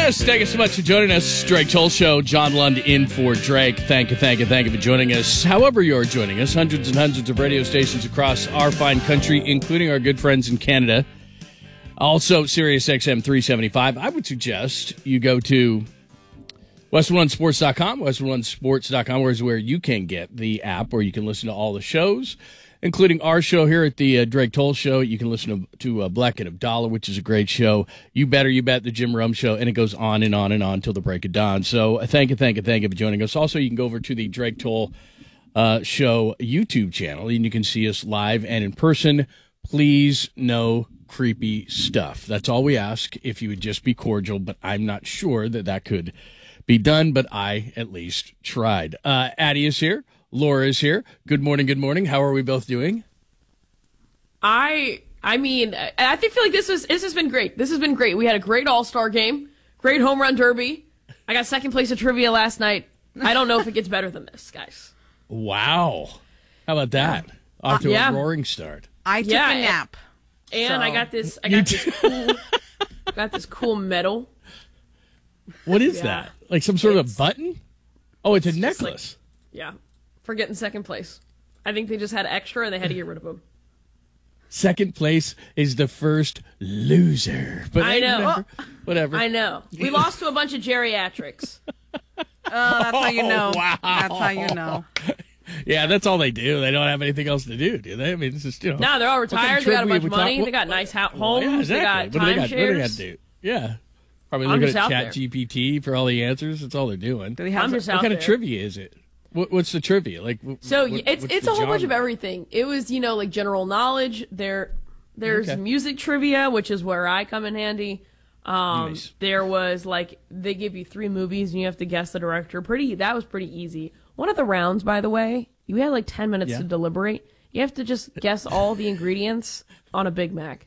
us. Thank you so much for joining us. Drake Toll Show. John Lund in for Drake. Thank you for joining us. However you're joining us, hundreds and hundreds of radio stations across our fine country, including our good friends in Canada. Also, Sirius XM 375. I would suggest you go to Western1Sports.com. Western1Sports.com is where you can get the app where you can listen to all the shows, including our show here at the Drake Toll Show. You can listen to Black and Abdallah, which is a great show. You Bet, the Jim Rome Show, and it goes on and on and on till the break of dawn. So thank you for joining us. Also, you can go over to the Drake Toll Show YouTube channel, and you can see us live and in person. Please, no creepy stuff. That's all we ask, if you would just be cordial, but I'm not sure that could be done, but I at least tried. Addie is here. Laura is here. Good morning. How are we both doing? I feel like this has been great. This has been great. We had a great All-Star game, great home run derby. I got second place at trivia last night. I don't know if it gets better than this, guys. Wow. How about that? Off to a roaring start. I took a nap. And I got this cool medal. What is that? Like some sort of button? Oh, it's a necklace. For getting second place. I think they just had extra and they had to get rid of them. Second place is the first loser. But I know. Whatever. I know. We lost to a bunch of geriatrics. That's how you know. Wow. That's how you know. Yeah, that's all they do. They don't have anything else to do they? I mean, it's just, No, they're all retired. They got a bunch of money. They got nice homes. Yeah, exactly. They got timeshares. What do they got to do? Yeah. Probably looking at ChatGPT for all the answers. That's all they're doing. Do they have what kind of trivia is it? What's the trivia? It's a whole bunch of everything. It was, like general knowledge. There's music trivia, which is where I come in handy. Nice. There was they give you 3 movies and you have to guess the director. That was pretty easy. One of the rounds, by the way, you had 10 minutes to deliberate. You have to just guess all the ingredients on a Big Mac.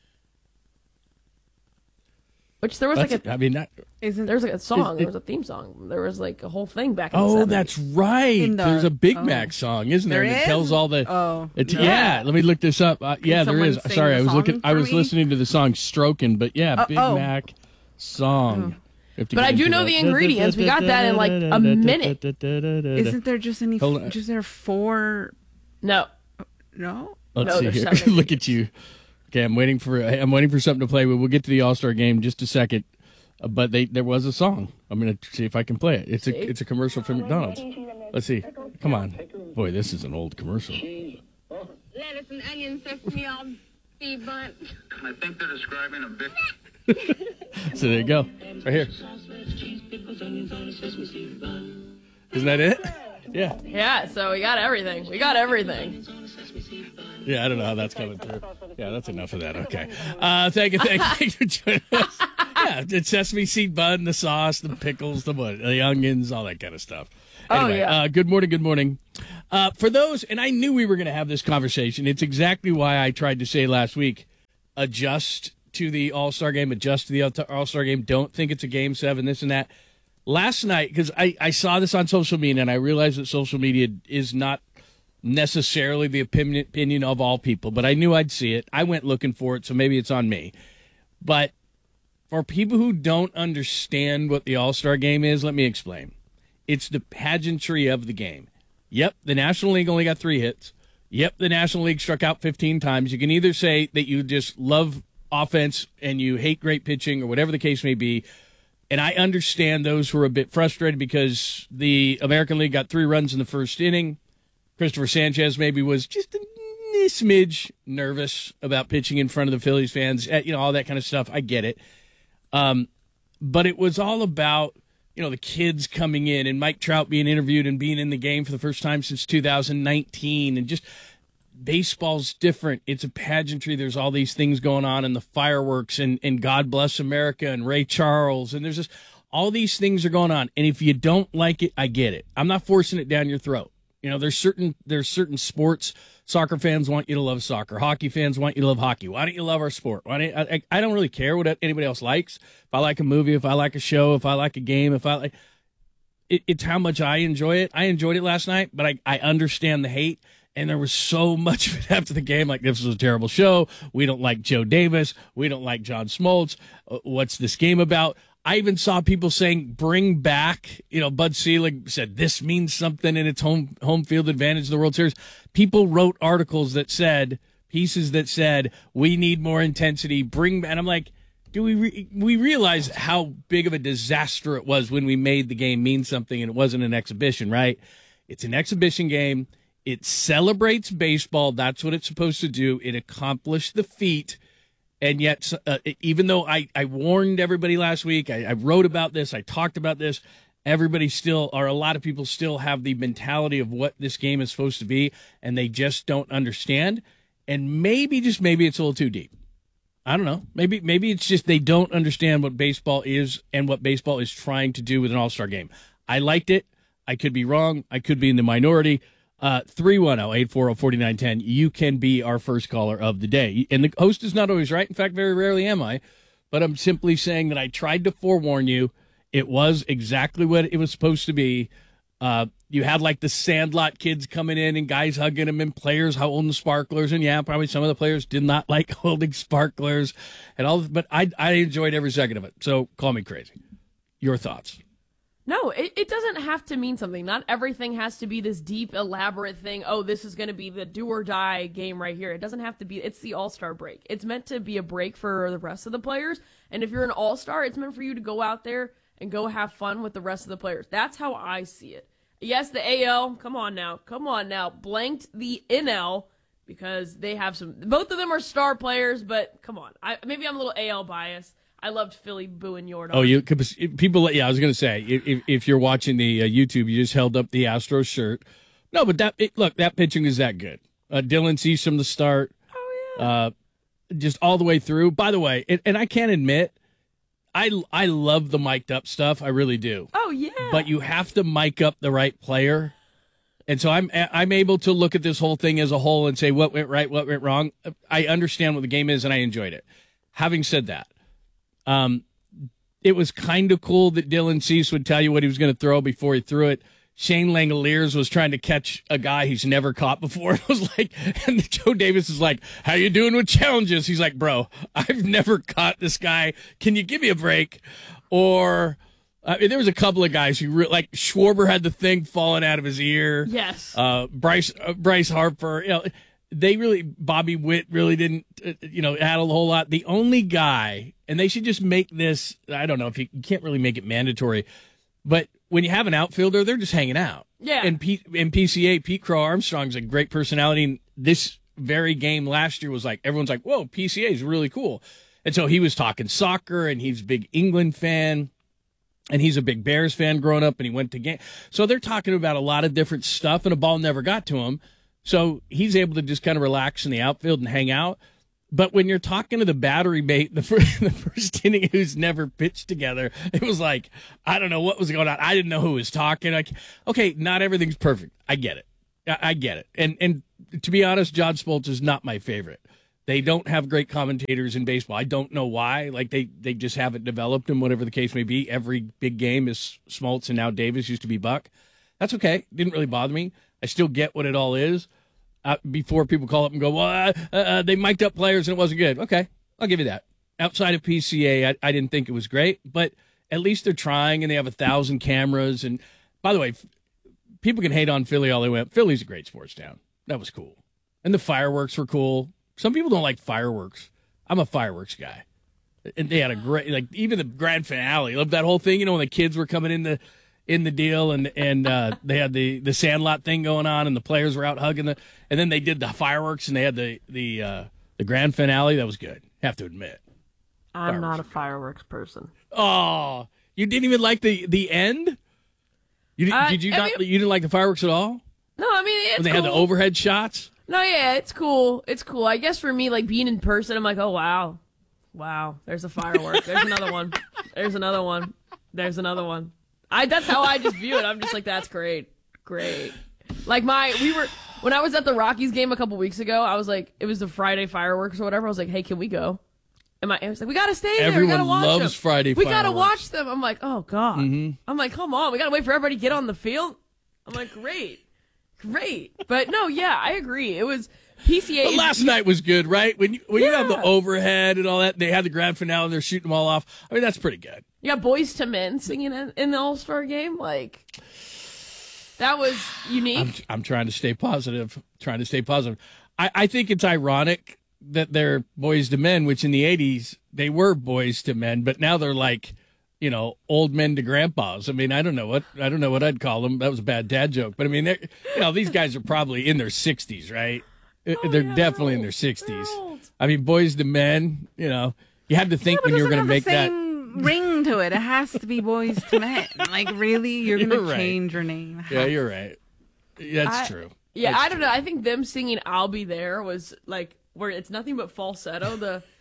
Which there was there's a song. There was a theme song. There was a whole thing back in the 70s. That's right. There's a Big Mac song, isn't there? That tells all the. Yeah. Let me look this up. There is. Sorry, I was listening to the song "Strokin'," but Big Mac song. But I do know the ingredients. We got that in a minute. Isn't there just any? Is there 4? No. No. Let's see here. Look at you. Okay, I'm waiting for something to play. We'll get to the All-Star game in just a second. But there was a song. I'm going to see if I can play it. It's a commercial from McDonald's. Let's see. Come on. Boy, this is an old commercial. Lettuce and onion, sesame, all beef bun. I think they're describing a bit. So there you go. Right here. Isn't that it? Yeah. Yeah, so we got everything. Yeah, I don't know how that's coming through. Yeah, that's enough of that. Okay. Thank you for joining us. Yeah, the sesame seed bun, the sauce, the pickles, the onions, all that kind of stuff. Anyway, good morning. For those, and I knew we were going to have this conversation. It's exactly why I tried to say last week, adjust to the All-Star game, Don't think it's a Game 7, this and that. Last night, because I saw this on social media, and I realized that social media is not necessarily the opinion of all people, but I knew I'd see it. I went looking for it, so maybe it's on me. But for people who don't understand what the All-Star game is, let me explain. It's the pageantry of the game. Yep, the National League only got 3 hits. Yep, the National League struck out 15 times. You can either say that you just love offense and you hate great pitching or whatever the case may be. And I understand those who are a bit frustrated because the American League got 3 runs in the first inning. Christopher Sanchez maybe was just a smidge nervous about pitching in front of the Phillies fans, all that kind of stuff. I get it. But it was all about, the kids coming in and Mike Trout being interviewed and being in the game for the first time since 2019. And just baseball's different. It's a pageantry. There's all these things going on and the fireworks and God Bless America and Ray Charles. And there's just all these things are going on. And if you don't like it, I get it. I'm not forcing it down your throat. There's certain sports. Soccer fans want you to love soccer. Hockey fans want you to love hockey. Why don't you love our sport? I don't really care what anybody else likes. If I like a movie, if I like a show, if I like a game, it's how much I enjoy it. I enjoyed it last night, but I understand the hate. And there was so much of it after the game, like this was a terrible show. We don't like Joe Davis. We don't like John Smoltz. What's this game about? I even saw people saying, bring back, Bud Selig said this means something and it's home field advantage of the World Series. People wrote articles that said, pieces that said, we need more intensity, and I'm like, do we realize how big of a disaster it was when we made the game mean something and it wasn't an exhibition, right? It's an exhibition game. It celebrates baseball. That's what it's supposed to do. It accomplished the feat. And yet, even though I warned everybody last week, I wrote about this, I talked about this, everybody still, or a lot of people still have the mentality of what this game is supposed to be, and they just don't understand. And maybe, just maybe, it's a little too deep. I don't know. Maybe it's just they don't understand what baseball is and what baseball is trying to do with an all-star game. I liked it. I could be wrong. I could be in the minority. 310-840-4910. You can be our first caller of the day. And the host is not always right. In fact, very rarely am I. But I'm simply saying that I tried to forewarn you. It was exactly what it was supposed to be. You had like the Sandlot kids coming in and guys hugging them and players holding sparklers. And yeah, probably some of the players did not like holding sparklers and all. But I enjoyed every second of it. So call me crazy. Your thoughts? No, it doesn't have to mean something. Not everything has to be this deep, elaborate thing. Oh, this is going to be the do-or-die game right here. It doesn't have to be. It's the all-star break. It's meant to be a break for the rest of the players. And if you're an all-star, it's meant for you to go out there and go have fun with the rest of the players. That's how I see it. Yes, the AL, come on now, blanked the NL because they have both of them are star players, but come on. Maybe I'm a little AL biased. I loved Philly booing Yordan. Oh, people. Yeah, I was going to say, if you're watching the YouTube, you just held up the Astros shirt. No, but that pitching is that good. Dylan Cease from the start. Oh yeah. Just all the way through. By the way, and I can't admit, I love the mic'd up stuff. I really do. Oh yeah. But you have to mic up the right player, and so I'm able to look at this whole thing as a whole and say what went right, what went wrong. I understand what the game is, and I enjoyed it. Having said that. It was kind of cool that Dylan Cease would tell you what he was going to throw before he threw it. Shane Langoliers was trying to catch a guy he's never caught before. It was like, and Joe Davis is like, "How you doing with challenges?" He's like, "Bro, I've never caught this guy. Can you give me a break?" Or there was a couple of guys who like Schwarber had the thing falling out of his ear. Yes. Bryce Harper. Bobby Witt really didn't, add a whole lot. The only guy, and they should just make this, I don't know if you can't really make it mandatory, but when you have an outfielder, they're just hanging out. Yeah. And in PCA, Pete Crow Armstrong's a great personality. And this very game last year was like, everyone's like, whoa, PCA is really cool. And so he was talking soccer, and he's a big England fan, and he's a big Bears fan growing up, and he went to game. So they're talking about a lot of different stuff, and a ball never got to him. So he's able to just kind of relax in the outfield and hang out. But when you're talking to the battery mate, the first inning who's never pitched together, it was like, I don't know what was going on. I didn't know who was talking. Like, okay, not everything's perfect. I get it. I get it. And to be honest, John Smoltz is not my favorite. They don't have great commentators in baseball. I don't know why. Like, they just haven't developed them, whatever the case may be. Every big game is Smoltz, and now Davis used to be Buck. That's okay. Didn't really bother me. I still get what it all is. Before people call up and go, well, they mic'd up players and it wasn't good. Okay, I'll give you that. Outside of PCA, I didn't think it was great, but at least they're trying, and they have 1,000 cameras. And by the way, people can hate on Philly all they want. Philly's a great sports town. That was cool. And the fireworks were cool. Some people don't like fireworks. I'm a fireworks guy. And they had a great, like, even the grand finale. Love that whole thing, when the kids were coming in the deal, and they had the Sandlot thing going on, and the players were out hugging and then they did the fireworks, and they had the grand finale. That was good. Have to admit. I'm not a fireworks person. Oh, you didn't even like the end? You didn't like the fireworks at all? No, I mean, it's when they cool. had the overhead shots? No, yeah, it's cool. It's cool. I guess for me, like, being in person, I'm like, oh, wow, there's a firework. There's another one. There's another one. There's another one. That's how I just view it. I'm just like, that's great. Like when I was at the Rockies game a couple weeks ago, I was like, it was the Friday fireworks or whatever. I was like, hey, can we go? And I was like, we got to stay there. Everyone we gotta watch loves them. Friday We fireworks. got to watch them. I'm like, oh, God. Mm-hmm. I'm like, come on. We got to wait for everybody to get on the field. I'm like, great. But no, yeah, I agree. It was PCA. But last night was good, right? When you have the overhead and all that, they had the grand finale and they're shooting them all off. I mean, that's pretty good. You got Boys to Men singing in the All-Star game. Like, that was unique. I'm trying to stay positive. I think it's ironic that they're Boys to Men, which in the 80s, they were Boys to Men, but now they're like, old men to grandpas. I mean, I don't know what I'd call them. That was a bad dad joke. But I mean, these guys are probably in their 60s, right? They're definitely in their 60s. I mean, Boys to Men, you had to think when you were going to make that ring to it. It has to be Boys to Men. Like, really? You're going to change your name? Yeah, you're right. That's true. Yeah, That's I don't know. I think them singing "I'll Be There" was like where it's nothing but falsetto.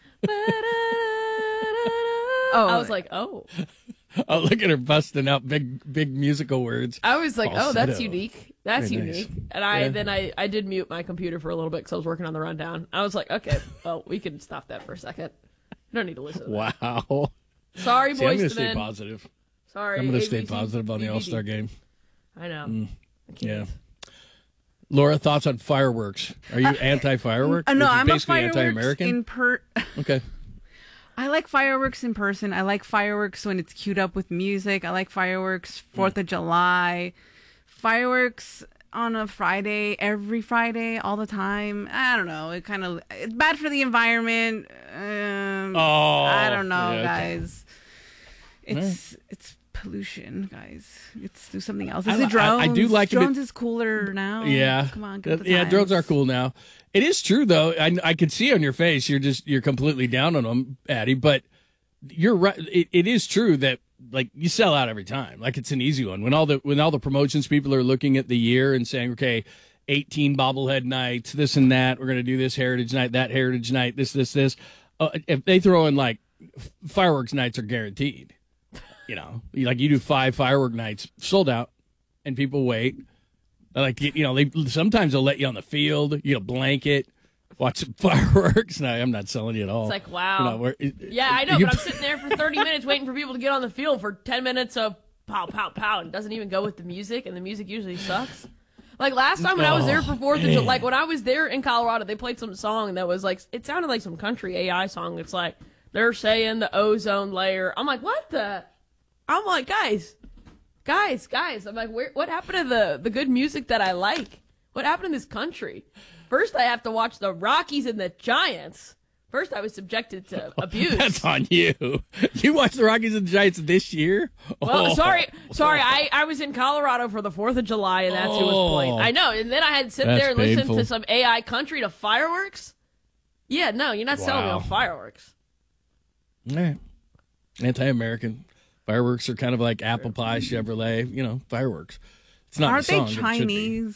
I was like, oh. Oh, look at her busting out big musical words. I was like, falsetto. oh, that's unique. That's Very unique. nice. And then I did mute my computer for a little bit because I was working on the rundown. I was like, okay, well, we can stop that for a second. Don't need to listen to that. Wow. Sorry, See, I'm Boys going to to stay Men. positive. Sorry. I'm going to stay ABC, positive on the DVD. All-Star game. I know. I can't. Yeah. Laura, thoughts on fireworks? Are you anti-fireworks? No, Which is I'm a basically fireworks anti-American. Okay. I like fireworks in person. I like fireworks when it's queued up with music. I like fireworks 4th of July. Fireworks on a Friday, every Friday, all the time. I don't know. It's bad for the environment. I don't know, yeah, okay. guys. It's pollution, guys. Let's do something else. I Drones? do like drones is cooler now. Yeah. Come on, get with the yeah, times. drones are cool now. It is true though. I can see on your face you're completely down on them, Addie, but you're right. It is true that like you sell out every time. Like it's an easy one. When all the promotions people are looking at the year and saying, okay, 18 bobblehead nights, this and that, we're going to do this heritage night, that heritage night, this. If they throw in like fireworks nights are guaranteed. Like you do 5 firework nights, sold out, and people wait. Like they sometimes they'll let you on the field, you get a blanket, watch some fireworks. No, I'm not selling you at all. It's like, wow. Yeah, I know, but I'm sitting there for 30 minutes waiting for people to get on the field for 10 minutes of pow, pow, pow, and it doesn't even go with the music, and the music usually sucks. Like last time when I was there for 4th of July, like when I was there in Colorado, they played some song that was like, it sounded like some country AI song. It's like, they're saying the ozone layer. I'm like, what the? I'm like, guys. I'm like, what happened to the good music that I like? What happened in this country? First, I have to watch the Rockies and the Giants. First, I was subjected to abuse. That's on you. You watched the Rockies and the Giants this year? Well, sorry. I was in Colorado for the 4th of July, and that's who was playing. I know, and then I had to sit there and listen to some AI country to fireworks. Yeah, no, you're not selling me on fireworks. All right. Anti-American. Fireworks are kind of like apple pie, Chevrolet, fireworks. It's not Aren't the song, they but it should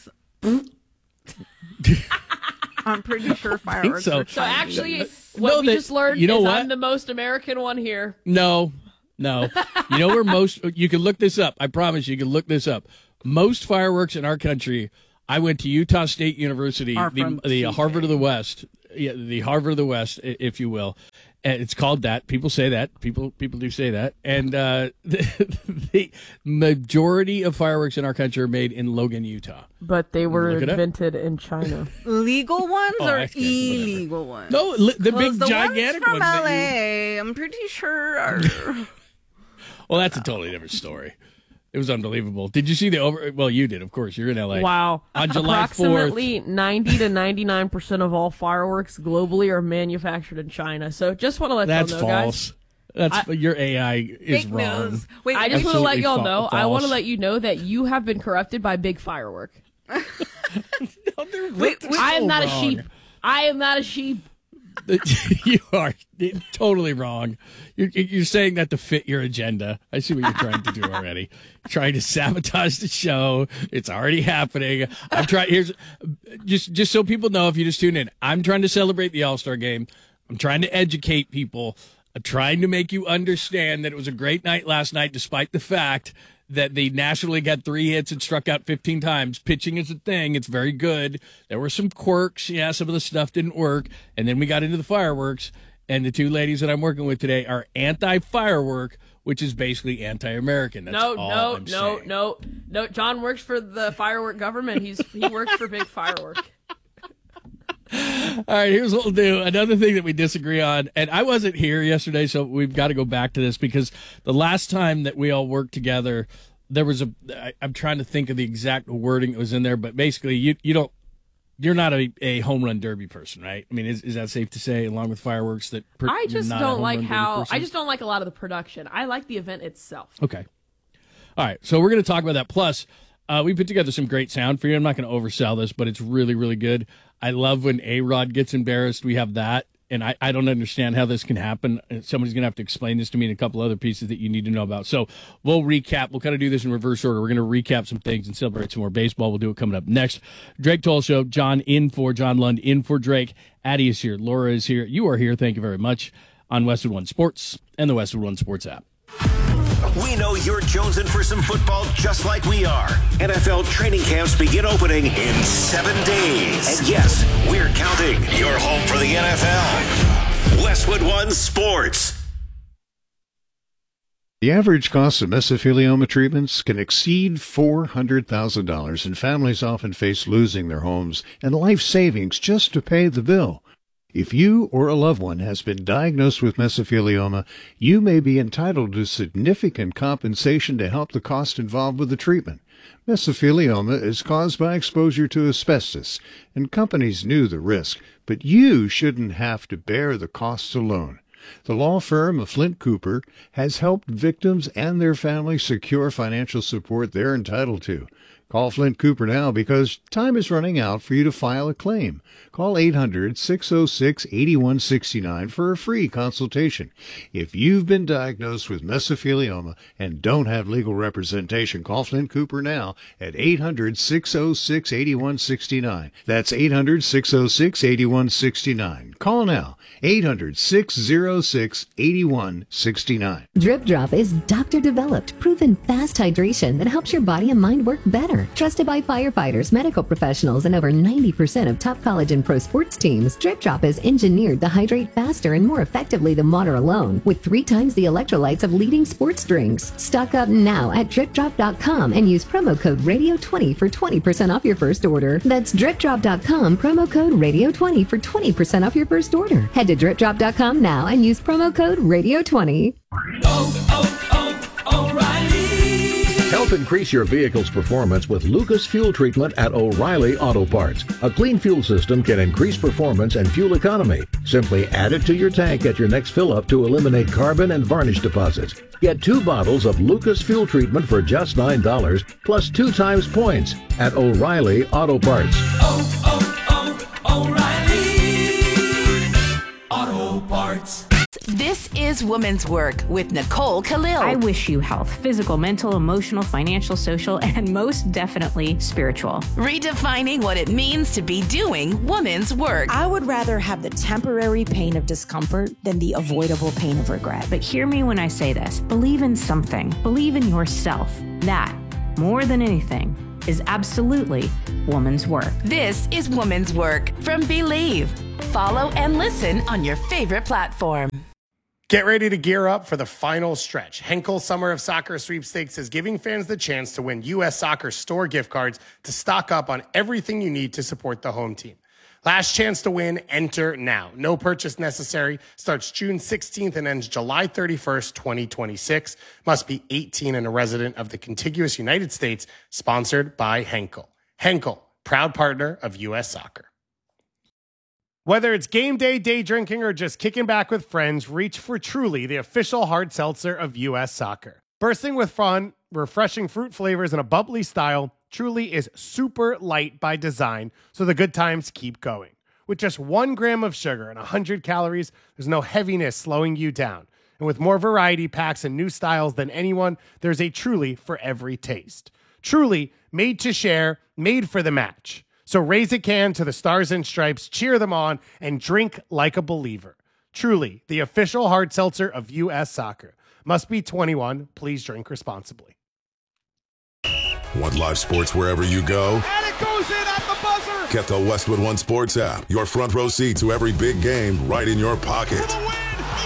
be. Chinese? I'm pretty sure fireworks so. are Chinese. So actually, what we just learned is I'm the most American one here. No. Where most, you can look this up. I promise you can look this up. Most fireworks in our country, I went to Utah State University, the Harvard of the West. Yeah, the Harvard of the West, if you will. And it's called that. People say that. People do say that. And the majority of fireworks in our country are made in Logan, Utah. But they were invented in China. Legal ones or illegal ones? No, the big the gigantic ones from ones. LA, I'm pretty sure are. Well, that's a totally different story. It was unbelievable. Did you see well, you did, of course. You're in LA. Wow. On July 4th. Approximately 90 to 99% of all fireworks globally are manufactured in China. So just want to let y'all know, false. guys. Your AI is Fake wrong. news. Wait, I just want to let y'all know. False. I want to let you know that you have been corrupted by big firework. No, I am not a sheep. I am not a sheep. You are totally wrong. You're saying that to fit your agenda. I see what you're trying to do already. Trying to sabotage the show. It's already happening. I'm trying. Here's just so people know. If you just tune in, I'm trying to celebrate the All-Star game. I'm trying to educate people. I'm trying to make you understand that it was a great night last night, despite the fact that the National League had 3 hits and struck out 15 times. Pitching is a thing. It's very good. There were some quirks. Yeah, some of the stuff didn't work. And then we got into the fireworks. And the 2 ladies that I'm working with today are anti-firework, which is basically anti-American. That's all I'm saying. No. John works for the firework government. He works for big firework. All right, here's what we'll do. Another thing that we disagree on, and I wasn't here yesterday, so we've got to go back to this because the last time that we all worked together, there was I'm trying to think of the exact wording that was in there, but basically you're not a home run derby person, right? I mean, is that safe to say, along with fireworks, that I just don't like I just don't like a lot of the production. I like the event itself. Okay. All right, so we're going to talk about that. Plus, we put together some great sound for you. I'm not going to oversell this, but it's really, really good. I love when A-Rod gets embarrassed. We have that, and I don't understand how this can happen. Somebody's going to have to explain this to me and a couple other pieces that you need to know about. So we'll recap. We'll kind of do this in reverse order. We're going to recap some things and celebrate some more baseball. We'll do it coming up next. Drake Toll Show. John Lund in for Drake. Addie is here. Laura is here. You are here. Thank you very much on Westwood One Sports and the Westwood One Sports app. We know you're jonesing for some football just like we are. NFL training camps begin opening in 7 days. And yes, we're counting. You're home for the NFL. Westwood One Sports. The average cost of mesothelioma treatments can exceed $400,000, and families often face losing their homes and life savings just to pay the bill. If you or a loved one has been diagnosed with mesothelioma, you may be entitled to significant compensation to help the cost involved with the treatment. Mesothelioma is caused by exposure to asbestos, and companies knew the risk, but you shouldn't have to bear the costs alone. The law firm of Flint Cooper has helped victims and their families secure financial support they're entitled to. Call Flint Cooper now because time is running out for you to file a claim. Call 800-606-8169 for a free consultation. If you've been diagnosed with mesothelioma and don't have legal representation, call Flint Cooper now at 800-606-8169. That's 800-606-8169. Call now. 800-606-8169. Drip Drop is doctor-developed, proven fast hydration that helps your body and mind work better. Trusted by firefighters, medical professionals, and over 90% of top college and pro sports teams, Drip Drop is engineered to hydrate faster and more effectively than water alone, with 3 times the electrolytes of leading sports drinks. Stock up now at DripDrop.com and use promo code RADIO20 for 20% off your first order. That's DripDrop.com, promo code RADIO20 for 20% off your first order. Head to DripDrop.com now and use promo code RADIO20. O'Reilly. Help increase your vehicle's performance with Lucas Fuel Treatment at O'Reilly Auto Parts. A clean fuel system can increase performance and fuel economy. Simply add it to your tank at your next fill-up to eliminate carbon and varnish deposits. Get 2 bottles of Lucas Fuel Treatment for just $9, plus 2 times points at O'Reilly Auto Parts. O'Reilly Auto Parts. This is Women's Work with Nicole Khalil. I wish you health, physical, mental, emotional, financial, social, and most definitely spiritual. Redefining what it means to be doing women's work. I would rather have the temporary pain of discomfort than the avoidable pain of regret. But hear me when I say this. Believe in something. Believe in yourself. That, more than anything, is absolutely woman's work. This is Woman's Work from Believe. Follow and listen on your favorite platform. Get ready to gear up for the final stretch. Henkel Summer of Soccer Sweepstakes is giving fans the chance to win U.S. Soccer store gift cards to stock up on everything you need to support the home team. Last chance to win, enter now. No purchase necessary. Starts June 16th and ends July 31st, 2026. Must be 18 and a resident of the contiguous United States. Sponsored by Henkel. Henkel, proud partner of U.S. Soccer. Whether it's game day, day drinking, or just kicking back with friends, reach for Truly, the official hard seltzer of U.S. Soccer. Bursting with fun, refreshing fruit flavors, and a bubbly style, Truly is super light by design, so the good times keep going. With just 1 gram of sugar and 100 calories, there's no heaviness slowing you down. And with more variety packs and new styles than anyone, there's a Truly for every taste. Truly, made to share, made for the match. So raise a can to the Stars and Stripes, cheer them on, and drink like a believer. Truly, the official hard seltzer of U.S. Soccer. Must be 21. Please drink responsibly. Want live sports wherever you go? And it goes in at the buzzer! Get the Westwood One Sports app. Your front row seat to every big game right in your pocket. For the win!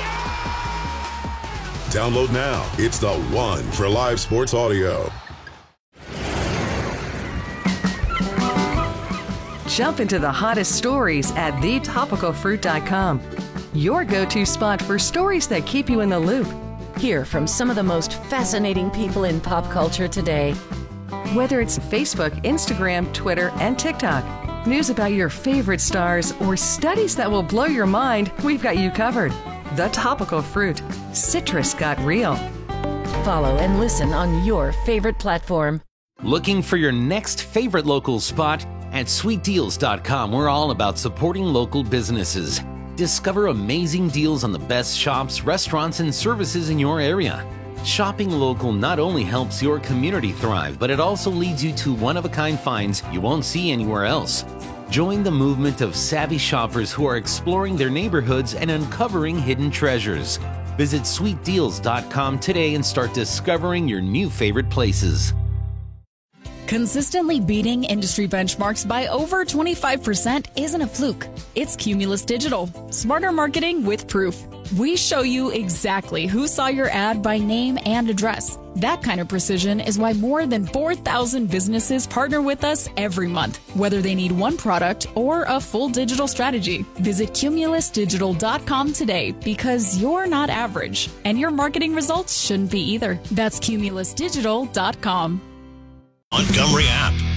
Yeah! Download now. It's the one for live sports audio. Jump into the hottest stories at thetopicalfruit.com. Your go-to spot for stories that keep you in the loop. Hear from some of the most fascinating people in pop culture today. Whether it's Facebook, Instagram, Twitter, and TikTok, news about your favorite stars, or studies that will blow your mind, we've got you covered. The Topical Fruit. Citrus got real. Follow and listen on your favorite platform. Looking for your next favorite local spot? At sweetdeals.com, we're all about supporting local businesses. Discover amazing deals on the best shops, restaurants, and services in your area. Shopping local not only helps your community thrive, but it also leads you to one-of-a-kind finds you won't see anywhere else. Join the movement of savvy shoppers who are exploring their neighborhoods and uncovering hidden treasures. Visit sweetdeals.com today and start discovering your new favorite places. Consistently beating industry benchmarks by over 25% isn't a fluke. It's Cumulus Digital. Smarter marketing with proof. We show you exactly who saw your ad by name and address. That kind of precision is why more than 4,000 businesses partner with us every month, whether they need one product or a full digital strategy. Visit cumulusdigital.com today because you're not average, and your marketing results shouldn't be either. That's cumulusdigital.com. Montgomery app.